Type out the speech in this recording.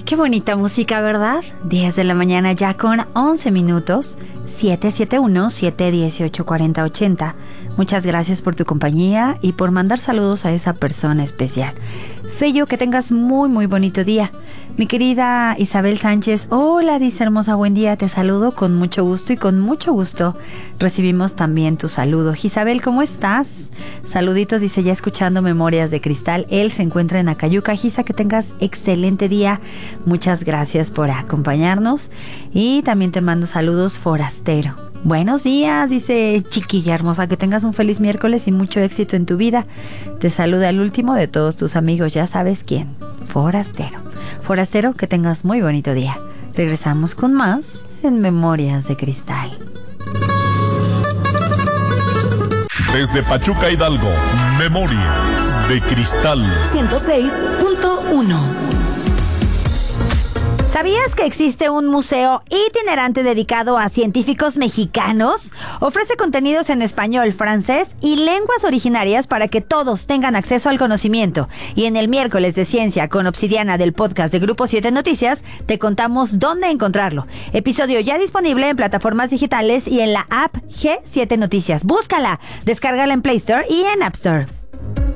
Qué bonita música, ¿verdad? 10 de la mañana ya con 11 minutos. 771-718-4080. Muchas gracias por tu compañía y por mandar saludos a esa persona especial. Fello, que tengas muy bonito día. Mi querida Isabel Sánchez, hola, dice hermosa, buen día, te saludo con mucho gusto y con mucho gusto recibimos también tu saludo. Isabel, ¿cómo estás? Saluditos, dice, ya escuchando Memorias de Cristal. Él se encuentra en Acayuca. Gisa, que tengas excelente día. Muchas gracias por acompañarnos y también te mando saludos, forastero. Buenos días, dice chiquilla hermosa, que tengas un feliz miércoles y mucho éxito en tu vida. Te saluda el último de todos tus amigos, ya sabes quién, forastero. Forastero, que tengas muy bonito día. Regresamos con más en Memorias de Cristal. Desde Pachuca, Hidalgo, Memorias de Cristal 106.1. ¿Sabías que existe un museo itinerante dedicado a científicos mexicanos? Ofrece contenidos en español, francés y lenguas originarias para que todos tengan acceso al conocimiento. Y en el miércoles de Ciencia con Obsidiana del podcast de Grupo 7 Noticias, te contamos dónde encontrarlo. Episodio ya disponible en plataformas digitales y en la app G7 Noticias. Búscala, descárgala en Play Store y en App Store.